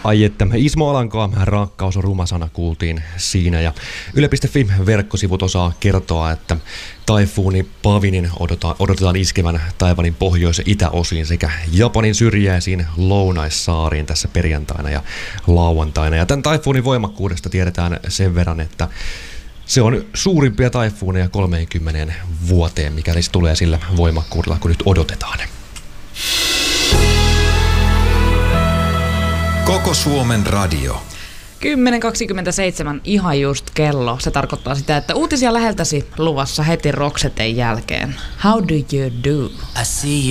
Ai että, Ismo Alankaa, rakkaus on ruma sana kuultiin siinä. Ja Yle.fi-verkkosivut osaa kertoa, että taifuuni Pavinin odotetaan iskevän Taiwanin pohjois- ja itäosiin sekä Japanin syrjäisiin lounaissaariin tässä perjantaina ja lauantaina. Ja tämän taifuunin voimakkuudesta tiedetään sen verran, että se on suurimpia taifuuneja 30 vuoteen, mikäli se tulee sillä voimakkuudella, kun nyt odotetaan. Koko Suomen radio. 10.27 ihan just kello. Se tarkoittaa sitä, että uutisia läheltäsi luvassa heti Roxeten jälkeen. How do you do? I see you